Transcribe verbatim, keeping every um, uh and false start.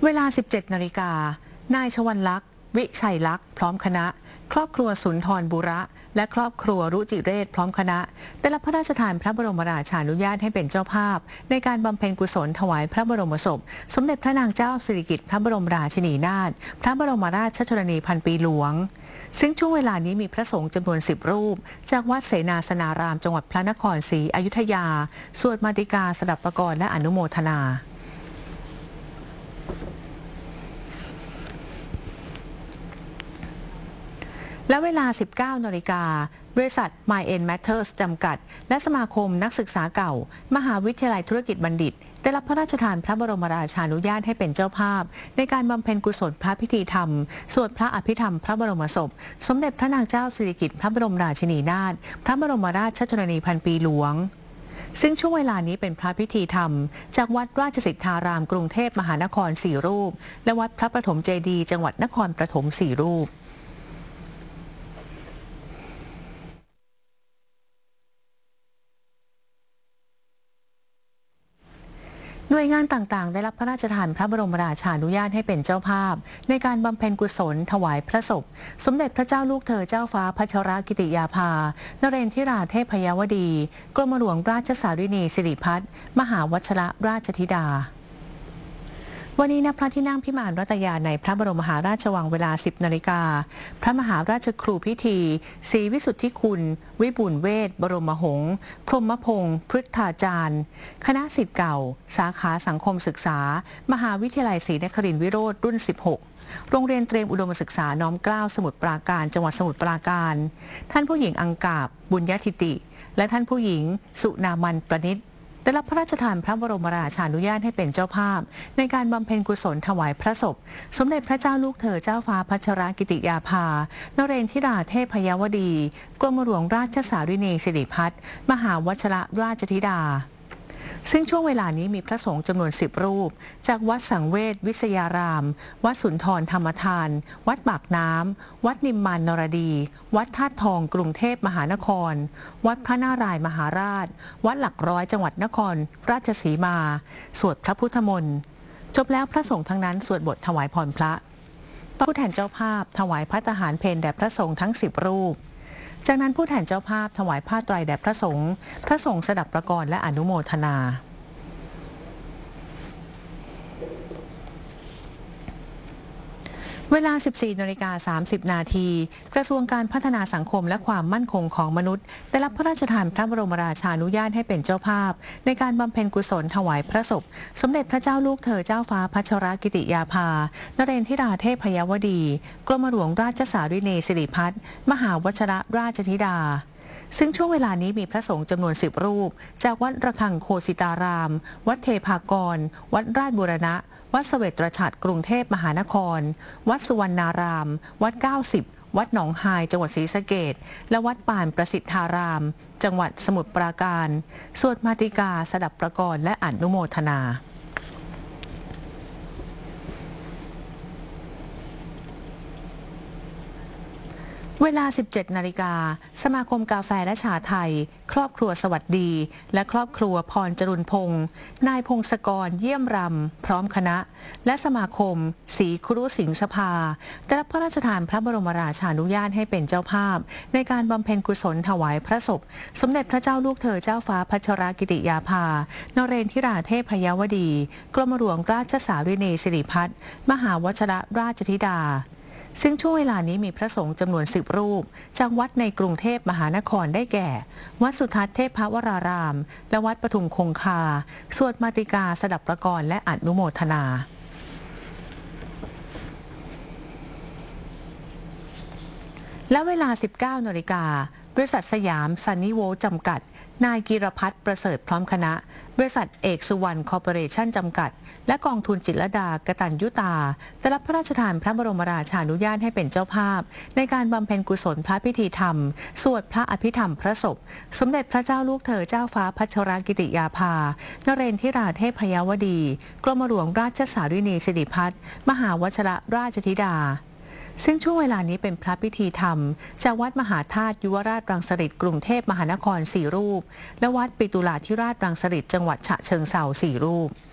เวลา สิบเจ็ด นาฬิกานายชวัลลักษณ์ วิชัยลักษณ์พร้อมคณะครอบครัวสุนทรบุระและครอบครัวรุจิเรศพร้อมคณะได้รับพระราชทานพระบรมราชานุญาตให้เป็นเจ้าภาพในการบำเพ็ญกุศลถวายพระบรมศพสมเด็จพระนางเจ้าสิริกิติ์พระบรมราชินีนาถพระบรมราชชนนีพันปีหลวงซึ่งช่วงเวลานี้มีพระสงฆ์จำนวนสิบรูปจากวัดเสนาสนารามจังหวัดพระนครศรีอยุธยาสวดมาติกาสดับประกรณ์และอนุโมทนาและเวลา สิบเก้า นาฬิกาบริษัท My End Matters จำกัดและสมาคมนักศึกษาเก่ามหาวิทยาลัยธุรกิจบัณฑิตได้รับพระราชทานพระบรมราชานุญาตให้เป็นเจ้าภาพในการบำเพ็ญกุศลพระพิธีธรรมสวดพระอภิธรรมพระบรมศพสมเด็จพระนางเจ้าสิริกิติ์พระบรมราชินีนาถพระบรมราชชนนีพันปีหลวงซึ่งช่วงเวลานี้เป็นพระพิธีธรรมจากวัดราชสิทธารามกรุงเทพมหานครสี่รูปและวัดพระประถมเจดีย์จังหวัดนครปฐมสี่รูปหน่วยงานต่างๆได้รับพระราชทานพระบรมราชานุญาตให้เป็นเจ้าภาพในการบำเพ็ญกุศลถวายพระศพสมเด็จพระเจ้าลูกเธอเจ้าฟ้าพัชรกิติยาภานเรนทิราเทพยวดีกรมหลวงราชสารินีสิริพัฒน์มหาวชิรราชธิดาวันนี้ณพระที่นั่งพิมานรัตยาในพระบรมมหาราชวังเวลา สิบ นาฬิกาพระมหาราชครูพิธีศรีวิสุทธิคุณ วิบูลย์เวชบรมหงส์พรหมพงศ์พฤทธาจารย์คณะศิษย์เก่าสาขาสังคมศึกษามหาวิทยาลัยศรีนครินทร์วิโรธรุ่น สิบหก โรงเรียนเตรียมอุดมศึกษาน้อมเกล้าสมุทรปราการจังหวัดสมุทรปราการท่านผู้หญิงอังกาบบุญญทิติและท่านผู้หญิงสุนามันประณิตได้รับพระราชทานพระบรมราชานุญาตให้เป็นเจ้าภาพในการบำเพ็ญกุศลถวายพระศพสมเด็จพระเจ้าลูกเธอเจ้าฟ้าพัชรกิติยาภานเรนทิราเทพยวดีกรมหลวงราชสารินีสิริพัฒน์มหาวชิรราชธิดาซึ่งช่วงเวลานี้มีพระสงฆ์จำนวนสิบรูปจากวัดสังเวชวิทยารามวัดสุนทรธรรมทานวัดปากน้ำวัดนิมมานนรดีวัดธาตุทองกรุงเทพมหานครวัดพระนารายมหาราชวัดหลักร้อยจังหวัดนครราชสีมาสวดพระพุทธมนต์จบแล้วพระสงฆ์ทั้งนั้นสวดบทถวายพรพระผู้แทนเจ้าภาพถวายพระทหารเพลแด่พระสงฆ์ทั้งสิบรูปจากนั้นผู้แทนเจ้าภาพถวายผ้าไตรแด่พระสงฆ์พระสงฆ์สดับประกรณ์และอนุโมทนาเวลา สิบสี่ นาฬิกา สามสิบ นาทีกระทรวงการพัฒนาสังคมและความมั่นคงของมนุษย์ได้รับพระราชทานพระบรมราชานุญาตให้เป็นเจ้าภาพในการบำเพ็ญกุศลถวายพระศพสมเด็จพระเจ้าลูกเธอเจ้าฟ้าพัชรกิติยาภานเรนทิราเทพยวดีกรมหลวงราชสารินีสิริพัฒน์มหาวชิรราชธิดาซึ่งช่วงเวลานี้มีพระสงฆ์จำนวนสิบรูปจากวัดระฆังโคสิตารามวัดเทพากรวัดราชบูรณะวัดเสวตฉัตรกรุงเทพมหานครวัดสุวรรณารามวัดเก้าสิบวัดหนองไฮจังหวัดศรีสะเกษและวัดป่านประสิทธารามจังหวัดสมุทรปราการสวดมาติกาสดับประกรณ์และอนุโมทนาเวลา สิบเจ็ด นาฬิกาสมาคมกาแฟและชาไทยครอบครัวสวัสดีและครอบครัวพรจรุนพงศ์นายพงศกรเยี่ยมรำพร้อมคณะและสมาคมศรีครุสิงห์สภาได้รับพระราชทานพระบรมราชานุญาตให้เป็นเจ้าภาพในการบำเพ็ญกุศลถวายพระศพสมเด็จพระเจ้าลูกเธอเจ้าฟ้าพัชรกิติยาภานเรนทิราเทพยวดีกรมหลวงราชสารินีสิริพัฒน์มหาวชิรราชธิดาซึ่งช่วงเวลานี้มีพระสงฆ์จำนวนสิบรูปจากวัดในกรุงเทพมหานครได้แก่วัดสุทัศน์เทพวรารามและวัดปทุมคงคาสวดมาติกาสดับประกรณ์และอนุโมทนาและเวลา สิบเก้า นาฬิกาบริษัทสยามซันนี่โวลต์จำกัดนายกิรพัฒน์ประเสริฐพร้อมคณะบริษัทเอกสุวรรณคอร์ปอเรชั่นจำกัดและกองทุนจิตรลดากตัญญูตาได้รับพระราชทานพระบรมราชานุญาตให้เป็นเจ้าภาพในการบำเพ็ญกุศลพระพิธีธรรมสวดพระอภิธรรมพระศพสมเด็จพระเจ้าลูกเธอเจ้าฟ้าพัชรกิติยาภานเรนทิราเทพยวดีกรมหลวงราชสารินีสิริพัฒน์มหาวชิรราชธิดาซึ่งช่วงเวลานี้เป็นพระพิธีธรรมจากวัดมหาธาตุยุวราชรังสฤษฎ์กรุงเทพมหานครสี่รูปและวัดปิตุลาธิราชรังสฤษฎ์จังหวัดฉะเชิงเทราสี่รูป